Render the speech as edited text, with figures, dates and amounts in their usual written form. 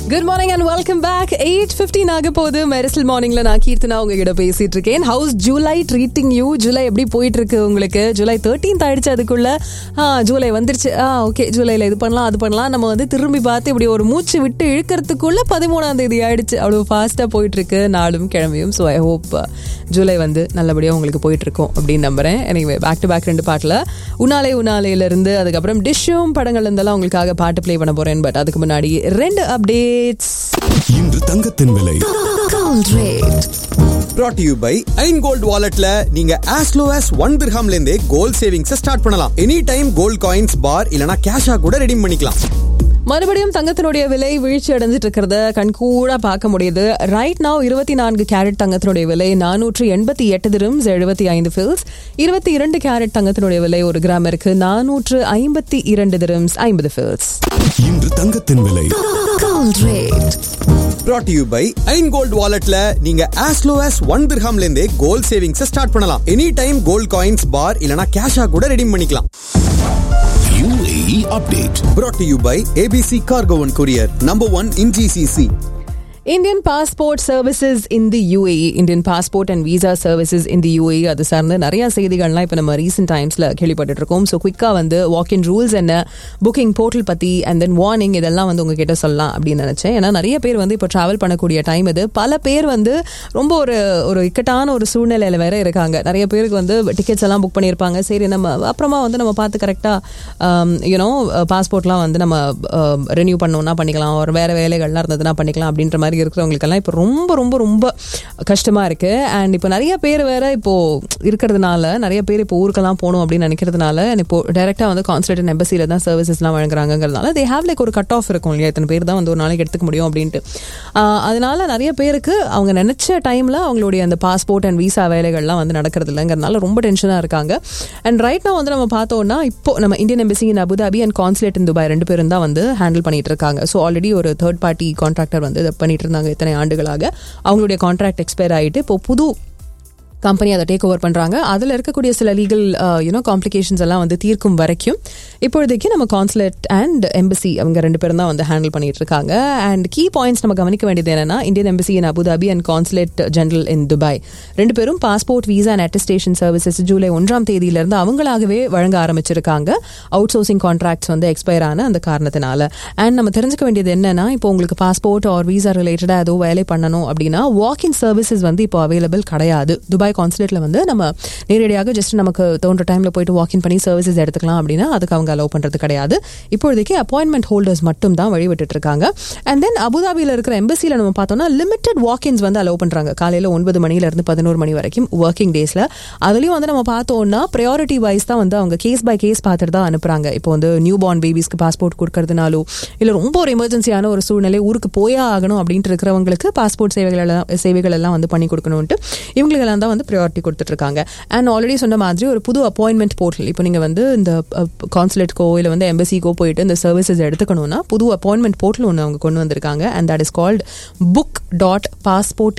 Good morning and welcome back. 8:15 ஆக போகுது. மெரிசல் மார்னிங்ல நான் கீர்த்தனா உங்ககிட்ட பேசிட்டு இருக்கேன். House July treating you? July எப்படி போயிட்டு இருக்கு உங்களுக்கு? ஜூலை 13th ஆயிடுச்சு. அதுக்குள்ள ஜூலை வந்துருச்சு. ஓகே, ஜூலைல இது பண்ணலாம் அது பண்ணலாம் நம்ம வந்து திரும்பி பார்த்து இப்படி ஒரு மூச்சு விட்டு இழுக்கிறதுக்குள்ள 13ஆம் தேதி ஆயிடுச்சு. அவ்வளோ ஃபாஸ்டா போயிட்டு இருக்கு நாளும் கிழமையும். ஸோ ஐ ஹோப் ஜூலை வந்து நல்லபடியாக உங்களுக்கு போயிட்டு இருக்கும் அப்படின்னு நம்புறேன். எனிவே பேக் டு பேக் 2 பாட்டில் உன்னாலே இருந்து அதுக்கப்புறம் டிஷ்ஷும் படங்கள் இருந்தெல்லாம் உங்களுக்காக பாட்டு பிளே பண்ண போறேன். பட் அதுக்கு முன்னாடி 2 அப்டேட்ஸ். இன்று தங்கத்தின் விலை Gold rate brought to you by Ain Gold Walletல நீங்க as low as 1 dirhamல இருந்தே கோல்ட் சேவிங்ஸ் ஸ்டார்ட் பண்ணலாம். எனி டைம் கோல்ட் காயின்ஸ் பார் இல்லனா கேஷா கூட ரெடீம் பண்ணிக்கலாம். மறுபடியும் தங்கத்தினுடைய விலை வீழ்ச்சி அடைஞ்சிட்டு இருக்கிறத கண்கூட பார்க்க முடியுது. ரைட் நவ் 24 கேரட் தங்கத்தினுடைய விலை 488 dirhams 75 fils. 22 கேரட் தங்கத்தினுடைய விலை 1 கிராமிற்கு 452 dirhams 50 fils. இன்று தங்கத்தின் விலை Gold rate brought to you by Ain Gold Walletல நீங்க as low as 1 dirhamல இருந்தே கோல்ட் சேவிங்ஸ் ஸ்டார்ட் பண்ணலாம். எனி டைம் கோல்ட் காயின்ஸ் பார் இல்லனா கேஷா கூட ரெடீம் பண்ணிக்கலாம். UAE update brought to you by ABC Cargo and Courier, number 1 in GCC. Indian passport services in the UAE, Indian passport and visa services in the UAE, அது சார்ந்த நிறைய செய்திகள்லாம் இப்போ நம்ம recent டைம்ஸில் கேள்விப்பட்டு இருக்கோம். ஸோ குயிக்காக வந்து வாக்-இன் ரூல்ஸ் என்ன, புக்கிங் போர்ட்டல் பற்றி அண்ட் தென் வார்னிங் இதெல்லாம் வந்து உங்ககிட்ட சொல்லலாம் அப்படின்னு நினச்சேன். ஏன்னா நிறைய பேர் வந்து இப்போ ட்ராவல் பண்ணக்கூடிய டைம் இது. பல பேர் வந்து ரொம்ப ஒரு இக்கட்டான ஒரு சூழ்நிலையில் வேற இருக்காங்க. நிறைய பேருக்கு வந்து டிக்கெட்ஸ் எல்லாம் புக் பண்ணியிருப்பாங்க. சரி நம்ம அப்புறமா வந்து நம்ம பார்த்து கரெக்டாக யூனோ பாஸ்போர்ட்லாம் வந்து நம்ம ரெனியூ பண்ணோம்னா பண்ணிக்கலாம், ஒரு வேறு வேலைகள்லாம் இருந்ததுன்னா பண்ணிக்கலாம் அப்படின்ற மாதிரி இருக்கிறவங்களுக்கெல்லாம் இப்போ ரொம்ப ரொம்ப ரொம்ப கஷ்டமா இருக்கு. அண்ட் இப்போ நிறைய பேர் வேற இப்போ இருக்கிறதுனால நிறைய பேர் இப்போ ஊருக்கெல்லாம் போகணும் அப்படின்னு நினைக்கிறதுனால இப்போ டைரக்டா வந்து கான்சுலேட் அண்ட் எம்பசில தான் சர்வீசஸ்லாம் வழங்குறாங்கிறதுனால தே ஹேவ் லைக் ஒரு கட் ஆஃப் இருக்கும் இல்லையா, இத்தனை பேர் தான் வந்து ஒரு நாளைக்கு எடுத்துக்க முடியும் அப்படின்ட்டு. அதனால நிறைய பேருக்கு அவங்க நினைச்ச டைம்ல அவங்களுடைய அந்த பாஸ்போர்ட் அண்ட் விசா வேலைகள்லாம் வந்து நடக்கிறது இல்லைங்கிறதுனால ரொம்ப டென்ஷனா இருக்காங்க. அண்ட் ரைட் நான் வந்து நம்ம பார்த்தோம்னா இப்போ நம்ம Indian embassy in Abu Dhabi and consulate in Dubai 2 பேரும் தான் வந்து ஹேண்டில் பண்ணிட்டு இருக்காங்க. ஸோ ஆல்ரெடி ஒரு தேர்ட் பார்ட்டி கான்ட்ராக்டர் வந்து இதை பண்ணிட்டு இருந்தாங்க இத்தனை ஆண்டுகளாக. அவங்களுடைய கான்ட்ராக்ட் எக்ஸ்பயர் ஆகிட்டு இப்போ புது கம்பெனி அதை டேக் ஓவர் பண்ணுறாங்க. அதில் இருக்கக்கூடிய சில லீகல் காம்ப்ளிகேஷன்ஸ் எல்லாம் வந்து தீர்க்கும் வரைக்கும் இப்பொழுதைக்கு நம்ம கான்சுலேட் அண்ட் எம்பசி அவங்க 2 பேரும் தான் வந்து ஹேண்டில் பண்ணிட்டு இருக்காங்க. அண்ட் கீ பாயிண்ட்ஸ் நம்ம கவனிக்க வேண்டியது என்னன்னா, Indian embassy in Abu Dhabi and consulate general in Dubai 2 பேரும் passport visa and attestation services July 1ஆம் தேதியிலிருந்து அவங்களாகவே வழங்க ஆரம்பிச்சிருக்காங்க. அவுட் சோர்சிங் கான்ட்ராக்ட்ஸ் வந்து எக்ஸ்பயர் ஆன அந்த காரணத்தினால. அண்ட் நம்ம தெரிஞ்சுக்க வேண்டியது என்னன்னா, இப்போ உங்களுக்கு பாஸ்போர்ட் ஆர் விசா ரிலேட்டடாக ஏதோ வேலை பண்ணணும் அப்படின்னா வாக்-இன் சர்வீசஸ் வந்து இப்போ அவைலபிள் கிடையாது. துபாய் கான்சுலேட்ல வந்து நம்ம நேரடியாக ஜஸ்ட் நமக்கு தோன்ற டைம்ல போயிட்டு வாக்-இன் பண்ணி சர்வீசஸ் எடுத்துக்கலாம் அப்படின்னா அதுக்கு அவங்க அலோவ் பண்றது கிடையாது. இப்போதைக்கு அப்பாயின்மெண்ட் ஹோல்டர்ஸ் மட்டும் தான் வழிவிட்டு இருக்காங்க. அண்ட் தென் அபுதாபியில் இருக்கிற எம்பசியில் நம்ம பார்த்தோம்னா லிமிடெட் வாக்-இன்ஸ் வந்து அலோவ் பண்றாங்க. காலையில் 9 மணில இருந்து 11 மணி வரைக்கும் ஒர்க்கிங் டேஸ்ல. அதுலயும் வந்து நம்ம பார்த்தோம்னா ப்ரையாரிட்டி வைஸ் தான் வந்து அவங்க கேஸ் பை கேஸ் பார்த்துட்டு தான் அனுப்புறாங்க. இப்போ வந்து நியூ பார்ன் பேபிஸ்க்கு பாஸ்போர்ட் கொடுக்கறதுனாலோ இல்ல ரொம்ப ஒரு எமர்ஜென்சியான ஒரு சூழ்நிலை ஊருக்கு போயே ஆகணும் அப்படின்ட்டு இருக்கிறவங்களுக்கு பாஸ்போர்ட் சேவைகள் எல்லாம் வந்து பண்ணி கொடுக்கணும்ட்டு இவங்களுக்கெல்லாம் தான் வந்து ப்ரையாரிட்டி கொடுத்துட்டு இருக்காங்க. அண்ட் ஆல்ரெடி சொன்ன மாதிரி ஒரு புது அப்பாயின்மெண்ட் போர்ட்டல் இப்போ நீங்க வந்து இந்த கான்சுலேட்கோ இல்லை வந்து எம்பசிக்கோ போயிட்டு இந்த சர்வீசஸ் எடுத்துக்கணும்னா புது அப்பாயின்மெண்ட் போர்ட்டல் ஒன்று அவங்க கொண்டு வந்திருக்காங்க. And that is called book.passport